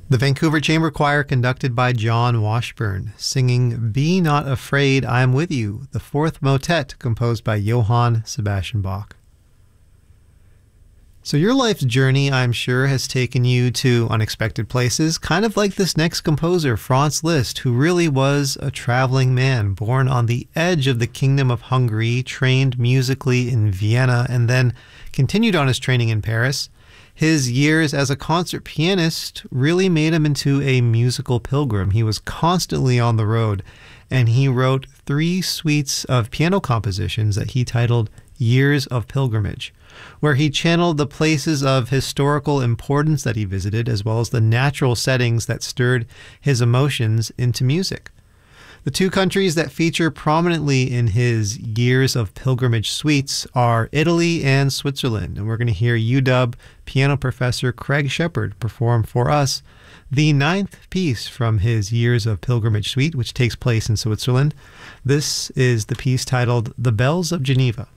The Vancouver Chamber Choir, conducted by John Washburn, singing Be Not Afraid, I Am With You, the fourth motet composed by Johann Sebastian Bach. So your life's journey, I'm sure, has taken you to unexpected places, kind of like this next composer, Franz Liszt, who really was a traveling man, born on the edge of the Kingdom of Hungary, trained musically in Vienna, and then continued on his training in Paris. His years as a concert pianist really made him into a musical pilgrim. He was constantly on the road, and he wrote 3 suites of piano compositions that he titled Years of Pilgrimage, where he channeled the places of historical importance that he visited, as well as the natural settings that stirred his emotions into music. The 2 countries that feature prominently in his Years of Pilgrimage suites are Italy and Switzerland, and we're going to hear UW piano professor Craig Shepard perform for us the 9th piece from his Years of Pilgrimage suite, which takes place in Switzerland. This is the piece titled The Bells of Geneva.